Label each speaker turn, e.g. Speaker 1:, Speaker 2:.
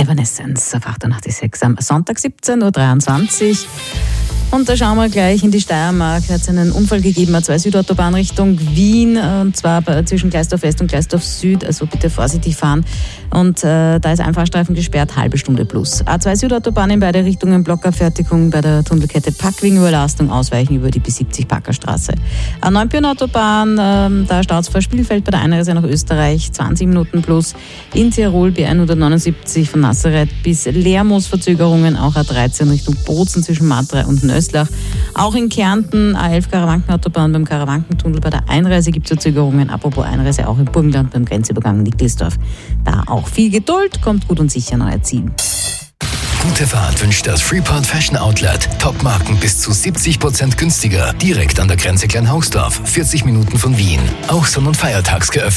Speaker 1: Evanescence auf 88.6 am Sonntag 17.23 Uhr. Und da schauen wir gleich in die Steiermark. Da hat es einen Unfall gegeben, A2 Südautobahn Richtung Wien, und zwar zwischen Gleisdorf West und Gleisdorf Süd, also bitte vorsichtig fahren. Und da ist ein Fahrstreifen gesperrt, halbe Stunde plus. A2 Südautobahn in beide Richtungen, Blockabfertigung bei der Tunnelkette Packwing-Überlastung, ausweichen über die B70 Packerstraße. A9 Bürnautobahn, da staut es vor Spielfeld bei der Einreise nach Österreich, 20 Minuten plus. In Tirol B179 von Nazareth bis Lermoos Verzögerungen, auch A13 Richtung Bozen zwischen Madra und Nöslach. Auch in Kärnten A11 Karawankenautobahn beim Karawankentunnel bei der Einreise gibt es Verzögerungen. Apropos Einreise, auch im Burgenland beim Grenzübergang Nickelsdorf. Da auch viel Geduld, kommt gut und sicher an euer Ziel.
Speaker 2: Gute Fahrt wünscht das Freeport Fashion Outlet. Top-Marken bis zu 70% günstiger. Direkt an der Grenze Kleinhausdorf, 40 Minuten von Wien. Auch sonn- und feiertags geöffnet.